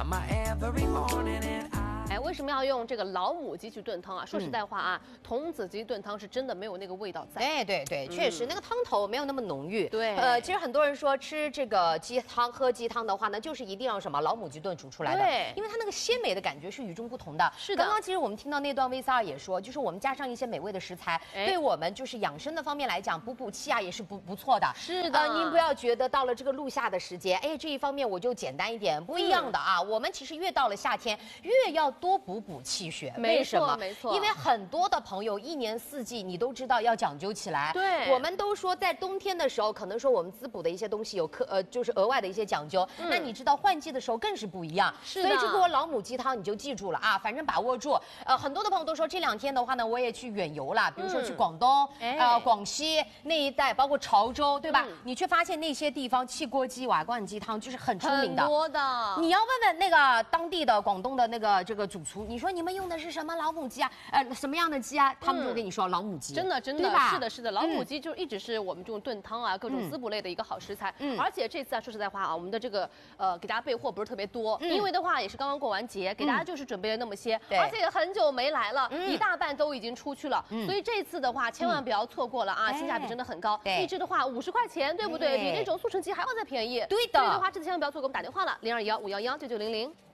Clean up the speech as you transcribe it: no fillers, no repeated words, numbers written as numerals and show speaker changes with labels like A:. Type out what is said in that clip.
A: my every morning and I
B: 哎，为什么要用这个老母鸡去炖汤啊？说实在话啊，童子鸡炖汤是真的没有那个味道在。
C: 对对对，确实那个汤头没有那么浓郁。
B: 对，
C: 其实很多人说吃这个鸡汤、喝鸡汤的话呢，就是一定要什么老母鸡炖煮出来的，
B: 对，
C: 因为它那个鲜美的感觉是与众不同的。
B: 是的。
C: 刚刚其实我们听到那段 V42也说，就是我们加上一些美味的食材，对我们就是养生的方面来讲，补气啊也是不错的。
B: 是的。
C: 您不要觉得到了这个入夏的时节，哎，这一方面我就简单一点，不一样的啊。我们其实越到了夏天，越要多补气血。为什么？
B: 没错，
C: 因为很多的朋友一年四季你都知道要讲究起来。
B: 对，
C: 我们都说在冬天的时候，可能说我们滋补的一些东西有就是额外的一些讲究。那你知道换季的时候更是不一样。
B: 是的。
C: 所以这锅老母鸡汤你就记住了啊，反正把握住。很多的朋友都说这2天的话呢，我也去远游了，比如说去广东、广西那一带，包括潮州，对吧？你却发现那些地方汽锅鸡、瓦罐鸡汤就是很出名的，
B: 很多的。
C: 你要问问那个当地的广东的这个主厨，你说你们用的是什么老母鸡啊？什么样的鸡啊？他们就跟你说老母鸡。
B: 真的，
C: 对吧？
B: 是的，老母鸡就一直是我们这种炖汤啊，各种滋补类的一个好食材。而且这次啊，说实在话啊，我们的这个给大家备货不是特别多，因为的话也是刚刚过完节，给大家就是准备了那么些，而且也很久没来了，一大半都已经出去了，所以这次的话千万不要错过了啊，性价比真的很高，一只的话50块钱，对不对？比那种速成鸡还要再便宜。
C: 对的。
B: 所以的话，这次千万不要错过，我们打电话了，0215119900。